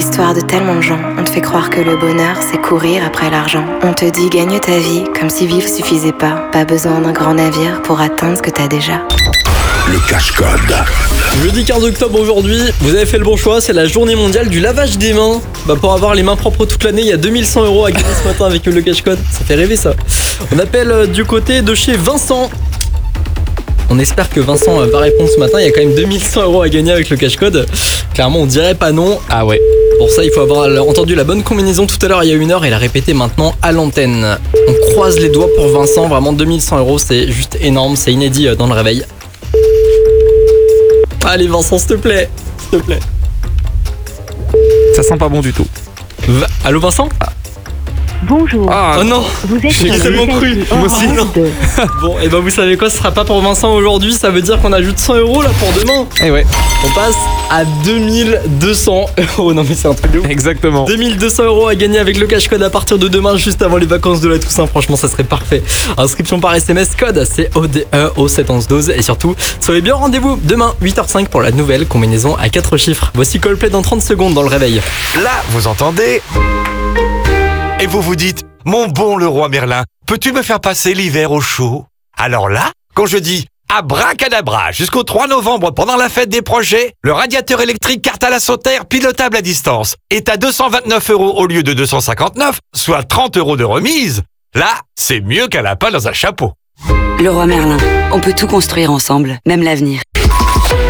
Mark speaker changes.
Speaker 1: l'histoire de tellement de gens. On te fait croire que le bonheur, c'est courir après l'argent. On te dit gagne ta vie, comme si vivre suffisait pas. Pas besoin d'un grand navire pour atteindre ce que t'as déjà.
Speaker 2: Le cache-code.
Speaker 3: Jeudi 15 octobre aujourd'hui, vous avez fait le bon choix, c'est la journée mondiale du lavage des mains. Pour avoir les mains propres toute l'année, il y a 2100 € à gagner ce matin avec le cache-code. Ça fait rêver ça. On appelle du côté de chez Vincent. On espère que Vincent va répondre ce matin. Il y a quand même 2100 € à gagner avec le cache-code. Clairement, on dirait pas non. Ah ouais. Pour ça, il faut avoir entendu la bonne combinaison tout à l'heure il y a 1 heure et la répéter maintenant à l'antenne. On croise les doigts pour Vincent. Vraiment 2100 €, c'est juste énorme. C'est inédit dans le réveil. Allez Vincent, s'il te plaît. S'il te plaît.
Speaker 4: Ça sent pas bon du tout.
Speaker 3: Allô Vincent?
Speaker 5: Bonjour.
Speaker 3: Oh non,
Speaker 5: Vous êtes
Speaker 3: j'ai tellement cru. Moi aussi non. Bon, et vous savez quoi, ce sera pas pour Vincent aujourd'hui, ça veut dire qu'on ajoute 100 € là pour demain.
Speaker 4: Eh ouais.
Speaker 3: On passe à 2200 €. Non mais c'est un truc de ouf.
Speaker 4: Exactement.
Speaker 3: 2200 € à gagner avec le cache-code à partir de demain, juste avant les vacances de la Toussaint. Franchement, ça serait parfait. Inscription par SMS, code c'est ODE au 71112. Et surtout, soyez bien au rendez-vous demain 8h05 pour la nouvelle combinaison à 4 chiffres. Voici Coldplay dans 30 secondes dans le réveil.
Speaker 6: Là, vous entendez? Et vous vous dites, mon bon Leroy Merlin, peux-tu me faire passer l'hiver au chaud? Alors là, quand je dis abracadabra jusqu'au 3 novembre pendant la fête des projets, le radiateur électrique carte à la Sauterre pilotable à distance est à 229 € au lieu de 259, soit 30 € de remise. Là, c'est mieux qu'un lapin dans un chapeau.
Speaker 7: Leroy Merlin, on peut tout construire ensemble, même l'avenir.